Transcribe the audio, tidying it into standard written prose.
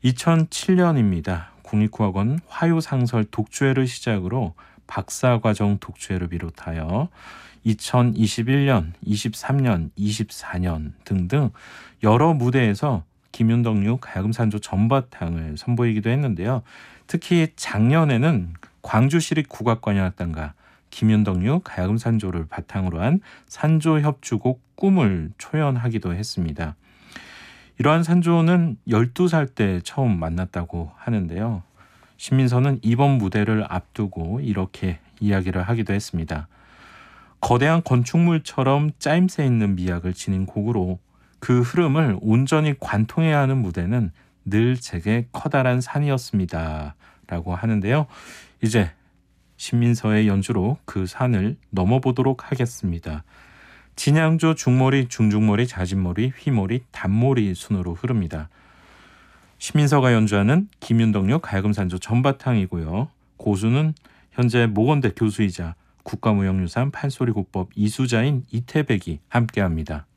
2007년입니다. 국립국악원 화요상설 독주회를 시작으로 박사과정 독주회를 비롯하여 2021년, 23년, 24년 등등 여러 무대에서 김윤덕류 가야금산조 전바탕을 선보이기도 했는데요. 특히 작년에는 광주시립국악관현악단과 김윤덕류 가야금산조를 바탕으로 한 산조협주곡 꿈을 초연하기도 했습니다. 이러한 산조는 12살 때 처음 만났다고 하는데요. 신민서는 이번 무대를 앞두고 이렇게 이야기를 하기도 했습니다. 거대한 건축물처럼 짜임새 있는 미학을 지닌 곡으로 그 흐름을 온전히 관통해야 하는 무대는 늘 제게 커다란 산이었습니다. 라고 하는데요. 이제 신민서의 연주로 그 산을 넘어보도록 하겠습니다. 진양조 중머리, 중중머리, 자진머리, 휘머리, 단머리 순으로 흐릅니다. 신민서가 연주하는 김윤덕류 가야금산조 전바탕이고요. 고수는 현재 모건대 교수이자 국가무형유산 판소리곡법 이수자인 이태백이 함께합니다.